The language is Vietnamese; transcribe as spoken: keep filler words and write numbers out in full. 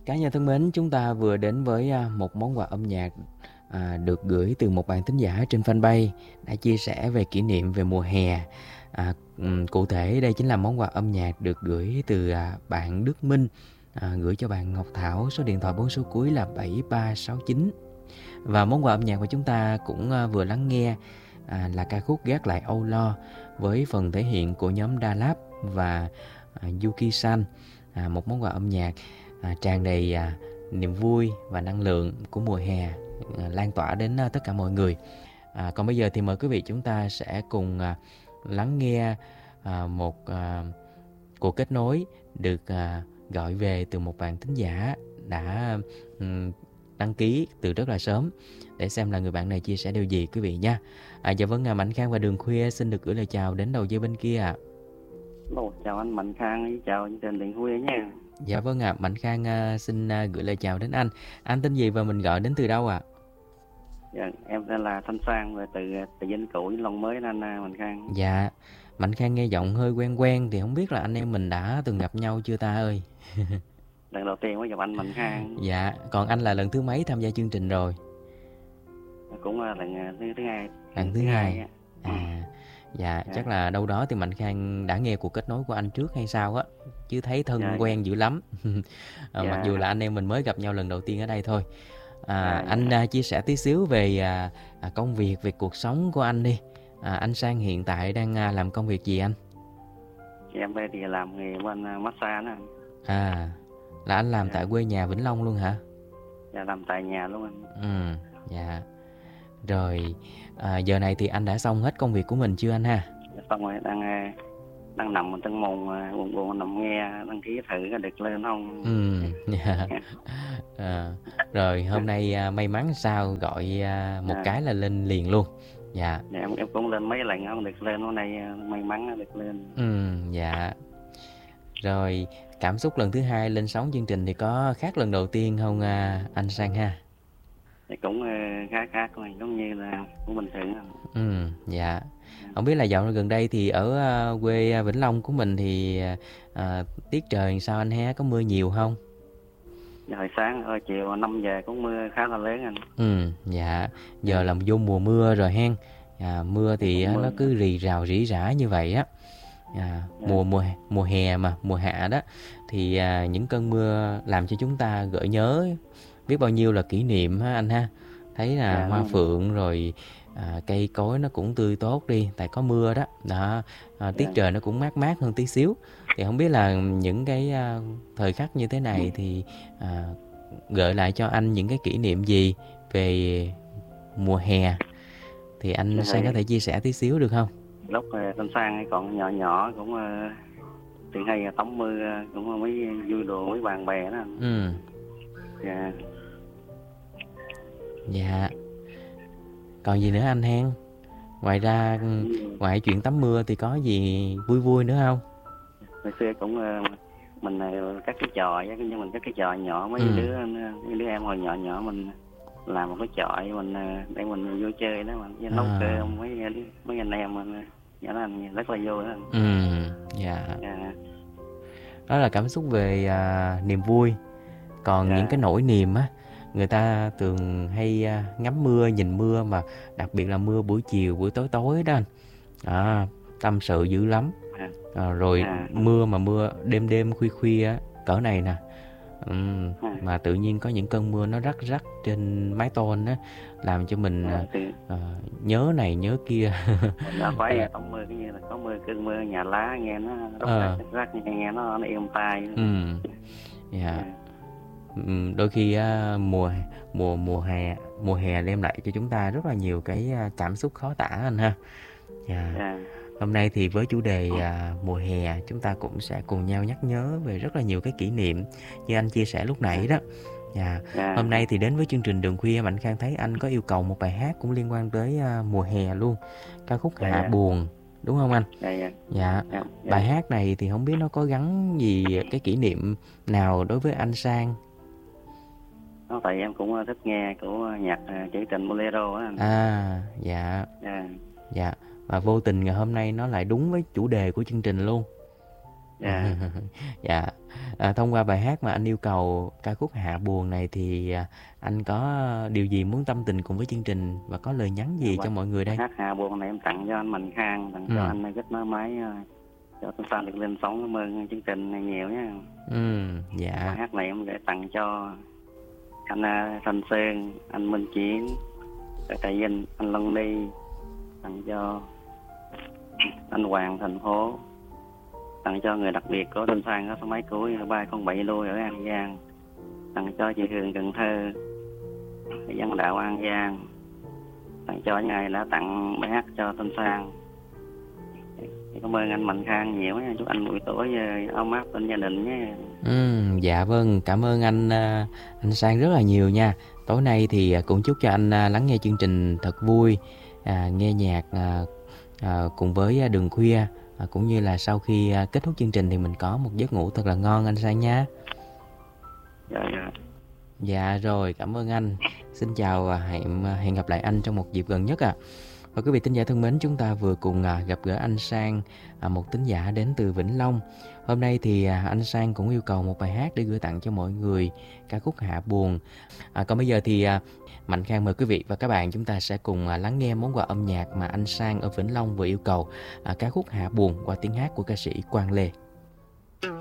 Cả nhà thân mến, chúng ta vừa đến với à, một món quà âm nhạc à, được gửi từ một bạn thính giả trên fanpage đã chia sẻ về kỷ niệm về mùa hè. À, ừm, cụ thể đây chính là món quà âm nhạc được gửi từ à, bạn Đức Minh, à, gửi cho bạn Ngọc Thảo, số điện thoại bốn số cuối là bảy ba sáu chín. Và món quà âm nhạc của chúng ta cũng à, vừa lắng nghe à, là ca khúc Gác lại âu lo với phần thể hiện của nhóm Đà Lạt và à, Yuki San. À, một món quà âm nhạc à, tràn đầy à, niềm vui và năng lượng của mùa hè à, lan tỏa đến à, tất cả mọi người. À, còn bây giờ thì mời quý vị chúng ta sẽ cùng à, lắng nghe à, một à, cuộc kết nối được à, gọi về từ một bạn thính giả đã um, đăng ký từ rất là sớm, để xem là người bạn này chia sẻ điều gì quý vị nha. À, dạ vâng, à, Mạnh Khang và Đường Khuya xin được gửi lời chào đến đầu dây bên kia ạ. Hello, chào anh Mạnh Khang, chào chương trình Đường Khuya nha. Dạ vâng ạ, à, Mạnh Khang à, xin à, gửi lời chào đến anh. Anh tên gì và mình gọi đến từ đâu ạ? À? Dạ, em tên là Thanh Sang và từ từ Vĩnh Cửu, Vĩnh Long mới anh Mạnh Khang. Dạ, Mạnh Khang nghe giọng hơi quen quen thì không biết là anh em mình đã từng gặp nhau chưa ta ơi? Lần đầu tiên mới gặp anh Mạnh Khang. Dạ, còn anh là lần thứ mấy tham gia chương trình rồi? Cũng là lần thứ thứ hai. Lần thứ, thứ hai. hai. À, dạ, dạ, chắc là đâu đó thì Mạnh Khang đã nghe cuộc kết nối của anh trước hay sao á, chứ thấy thân dạ, quen dạ. dữ lắm. à, dạ. Mặc dù là anh em mình mới gặp nhau lần đầu tiên ở đây thôi. À, dạ, anh dạ. chia sẻ tí xíu về à, à, công việc, về cuộc sống của anh đi. À, anh Sang hiện tại đang à, làm công việc gì anh? Em đây thì làm nghề bên massage đó. À, là anh làm dạ. tại quê nhà Vĩnh Long luôn hả? Dạ, làm tại nhà luôn anh. Ừ, dạ. Rồi, à, giờ này thì anh đã xong hết công việc của mình chưa anh ha? Dạ, xong rồi, đang đang nằm trên mùng buồn buồn nằm nghe, đăng ký thử có được lên không? Ừ, dạ. À, rồi hôm nay à, may mắn sao gọi à, một dạ. cái là lên liền luôn. Dạ. Dạ, em, em cũng lên mấy lần không được lên, hôm nay may mắn được lên. Ừ, dạ. Rồi, cảm xúc lần thứ hai lên sóng chương trình thì có khác lần đầu tiên không à, anh Sang ha? Thì cũng khác khác thôi, giống như là cũng bình thường. Ừ, dạ. Không biết là dạo gần đây thì ở quê Vĩnh Long của mình thì à, tiết trời sao anh ha, có mưa nhiều không? Dạ, hồi sáng hồi chiều năm giờ cũng mưa khá là lớn anh. Ừ, dạ. Giờ là vô mùa mưa rồi hen. À, mưa thì mưa. Nó cứ rì rào rỉ rả như vậy á. À, dạ. mùa mùa mùa hè mà mùa hạ đó thì à, những cơn mưa làm cho chúng ta gợi nhớ biết bao nhiêu là kỷ niệm ha anh ha. Thấy là dạ, hoa phượng rồi à, cây cối nó cũng tươi tốt đi tại có mưa đó. Đó, à, tiết dạ. trời nó cũng mát mát hơn tí xíu. Thì không biết là những cái à, thời khắc như thế này thì à, gợi lại cho anh những cái kỷ niệm gì về mùa hè thì anh dạ, Sang có thể chia sẻ tí xíu được không? Lúc Thanh Sang còn nhỏ nhỏ cũng thì hay tắm mưa, cũng mới vui đùa với bạn bè đó. Ừ. Dạ. Dạ. Còn gì nữa anh hen? Ngoài ra ừ. ngoài chuyện tắm mưa thì có gì vui vui nữa không? Hồi xưa cũng mình các cái trò nhưng mình các cái trò nhỏ mấy ừ. đứa mấy đứa em hồi nhỏ nhỏ mình làm một cái trò mình để mình vui chơi đó, mình nấu à. cơm mấy mấy anh em mình nhỏ anh rất là vui đó. Ừ, dạ. dạ. Đó là cảm xúc về à, niềm vui. Còn dạ. những cái nỗi niềm á, người ta thường hay à, ngắm mưa, nhìn mưa mà đặc biệt là mưa buổi chiều, buổi tối tối đó anh. À, tâm sự dữ lắm. À. À, rồi à. mưa mà mưa đêm đêm khuya khuya á, cỡ này nè. Uhm, à. Mà tự nhiên có những cơn mưa nó rắc rắc trên mái tôn á, làm cho mình à, à, nhớ này nhớ kia. Là phải có mưa cái như là có mưa cơn mưa nhà lá nghe nó rắc à. rắc nghe, nghe nó nó êm tai. Ừ. Yeah. À. Đôi khi á, mùa mùa mùa hè mùa hè đem lại cho chúng ta rất là nhiều cái cảm xúc khó tả anh ha. Yeah. À. Hôm nay thì với chủ đề à, mùa hè chúng ta cũng sẽ cùng nhau nhắc nhớ về rất là nhiều cái kỷ niệm như anh chia sẻ lúc nãy đó. Yeah. À. Hôm nay thì đến với chương trình Đường Khuya, Mạnh Khang thấy anh có yêu cầu một bài hát cũng liên quan tới à, mùa hè luôn, ca khúc Hạ à. Buồn, đúng không anh? À. Dạ. Dạ. À. Bài hát này thì không biết nó có gắn gì cái kỷ niệm nào đối với anh Sang? Nó tại em cũng thích nghe của nhạc trữ tình bolero á. À, dạ. À. Dạ. Và vô tình ngày hôm nay nó lại đúng với chủ đề của chương trình luôn. Dạ. Dạ. À, thông qua bài hát mà anh yêu cầu ca khúc Hạ Buồn này thì à, anh có điều gì muốn tâm tình cùng với chương trình và có lời nhắn gì Bài cho mọi người đây? hát Hạ Buồn này em tặng cho anh Mạnh Khang, tặng Ừ. cho anh kết nối máy, ờ, cho Tuấn Phan được lên sóng. Cảm ơn chương trình này nhiều nha. Ừ, Bài dạ. hát này em để tặng cho anh à, Thanh Sơn, anh Minh Chiến, anh Trà Vinh, anh Lân Đi, tặng cho anh Hoàng thành phố, tặng cho người đặc biệt của Tuấn Phan có số máy cuối ba không bảy đuôi ở An Giang, tặng cho chị Hường Cần Thơ, dân đạo An Giang, tặng cho những ai đã tặng bài hát cho Tuấn Phan. Cảm ơn anh Mạnh Khang nhiều nha, chúc anh buổi tối ờ, ấm áp bên gia đình nhé. Ừ, dạ vâng, cảm ơn anh à, anh Sang rất là nhiều nha. Tối nay thì à, cũng chúc cho anh à, lắng nghe chương trình thật vui, à, nghe nhạc à, à, cùng với à, Đường Khuya, à, cũng như là sau khi à, kết thúc chương trình thì mình có một giấc ngủ thật là ngon anh Sang nha. Dạ, dạ. Dạ rồi, cảm ơn anh. Xin chào và hẹn hẹn gặp lại anh trong một dịp gần nhất ạ. Và quý vị thính giả thân mến, chúng ta vừa cùng à, gặp gỡ anh Sang, à, một thính giả đến từ Vĩnh Long. Hôm nay thì à, anh Sang cũng yêu cầu một bài hát để gửi tặng cho mọi người, ca khúc Hạ Buồn. À, còn bây giờ thì à, Mạnh Khang mời quý vị và các bạn chúng ta sẽ cùng à, lắng nghe món quà âm nhạc mà anh Sang ở Vĩnh Long vừa yêu cầu, à, ca khúc Hạ Buồn qua tiếng hát của ca sĩ Quang Lê.